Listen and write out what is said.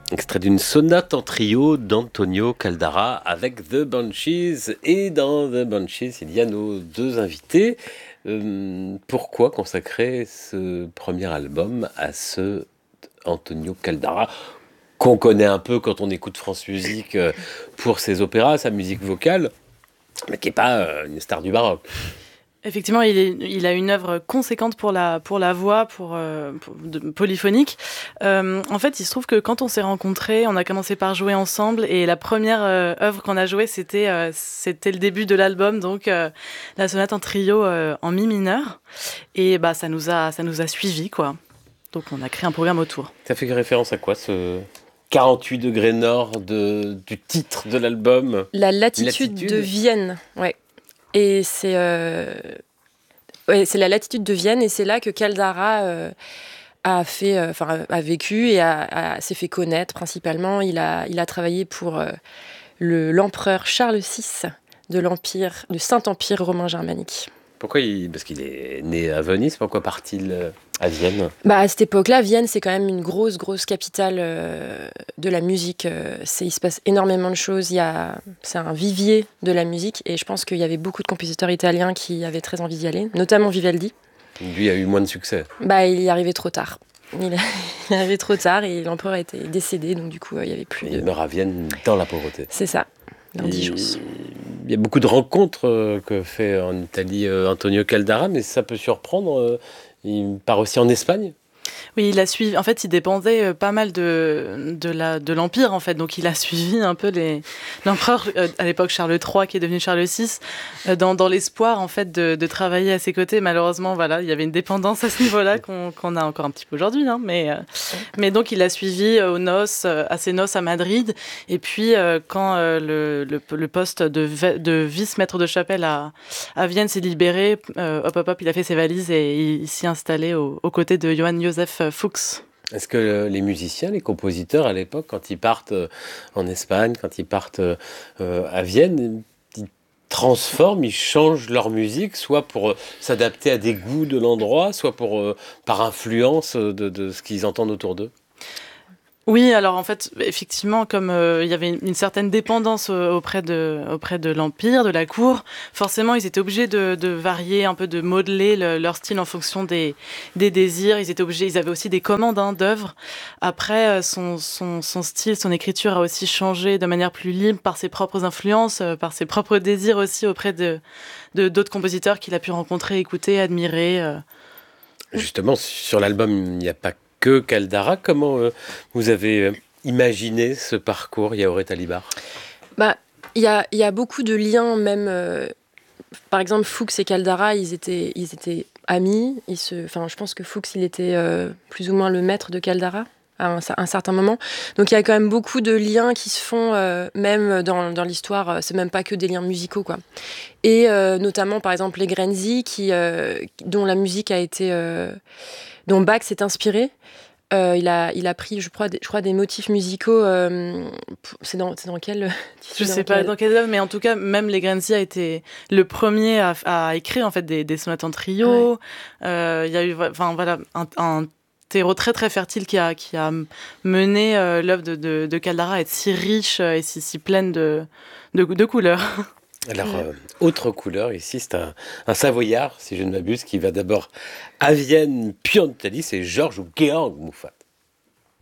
Extrait d'une sonate en trio d'Antonio Caldara avec The Banshees. Et dans The Banshees, il y a nos deux invités. Pourquoi consacrer ce premier album à ce Antonio Caldara qu'on connaît un peu quand on écoute France Musique pour ses opéras, sa musique vocale, mais qui n'est pas une star du baroque? Effectivement, il a une œuvre conséquente pour la voix, polyphonique. En fait, il se trouve que quand on s'est rencontrés, on a commencé par jouer ensemble et la première œuvre qu'on a jouée, c'était le début de l'album, donc la sonate en trio en mi mineur. Et bah ça nous a suivis, quoi. Donc on a créé un programme autour. Ça fait référence à quoi, ce 48 degrés nord du titre de l'album? La latitude de Vienne, ouais. Et c'est la latitude de Vienne, et c'est là que Caldara a vécu et s'est fait connaître principalement. Il a travaillé pour l'empereur Charles VI du Saint-Empire romain germanique. Pourquoi parce qu'il est né à Venise, pourquoi part-il à Vienne? À cette époque-là, Vienne, c'est quand même une grosse capitale de la musique. Il se passe énormément de choses. C'est un vivier de la musique, et je pense qu'il y avait beaucoup de compositeurs italiens qui avaient très envie d'y aller, notamment Vivaldi. Lui a eu moins de succès. Il y arrivait trop tard. Il est arrivé trop tard et l'empereur était décédé, donc du coup, il n'y avait plus. Il meurt à Vienne dans la pauvreté. C'est ça. L'indigence. Il y a beaucoup de rencontres que fait en Italie Antonio Caldara, mais ça peut surprendre. Il part aussi en Espagne. Oui, il a suivi. En fait, il dépendait pas mal de l'Empire, en fait. Donc, il a suivi un peu l'empereur, à l'époque Charles III, qui est devenu Charles VI, dans l'espoir, en fait, de travailler à ses côtés. Malheureusement, voilà, il y avait une dépendance à ce niveau-là qu'on a encore un petit peu aujourd'hui, hein, mais donc, il a suivi à ses noces à Madrid. Et puis, quand le poste de vice-maître de chapelle à Vienne s'est libéré, il a fait ses valises et il s'y installait aux côtés de Johann Joseph Fuchs. Est-ce que les musiciens, les compositeurs à l'époque, quand ils partent en Espagne, quand ils partent à Vienne, ils transforment, ils changent leur musique, soit pour s'adapter à des goûts de l'endroit, soit par influence de ce qu'ils entendent autour d'eux? Oui, alors en fait, effectivement, comme il y avait une certaine dépendance auprès de l'Empire, de la cour, forcément, ils étaient obligés de varier, un peu de modeler leur style en fonction des désirs. Ils avaient aussi des commandes d'œuvres. Après, son style, son écriture a aussi changé de manière plus libre par ses propres influences, par ses propres désirs aussi auprès de d'autres compositeurs qu'il a pu rencontrer, écouter, admirer. Justement, sur l'album, il n'y a pas que Caldara. Comment vous avez imaginé ce parcours, Yaoret Alibar? Il y a beaucoup de liens, même. Par exemple, Fuchs et Caldara, ils étaient amis. Je pense que Fuchs, il était plus ou moins le maître de Caldara à un certain moment. Donc il y a quand même beaucoup de liens qui se font, même dans l'histoire. C'est même pas que des liens musicaux, quoi. Et notamment, par exemple, les Grenzi, dont la musique a été... dont Bach s'est inspiré. Il a pris, je crois, des motifs musicaux. C'est dans quel... Je sais pas dans quelle œuvre, mais en tout cas, même les Grenzi a été le premier à écrire en fait des sonates en trio. Ouais. Il y a eu, un terreau très très fertile qui a mené l'œuvre de Caldara à être si riche et si pleine de couleurs. Alors, autre couleur, ici, c'est un Savoyard, si je ne m'abuse, qui va d'abord à Vienne, puis en Italie, c'est Georges ou Georg Mouffa.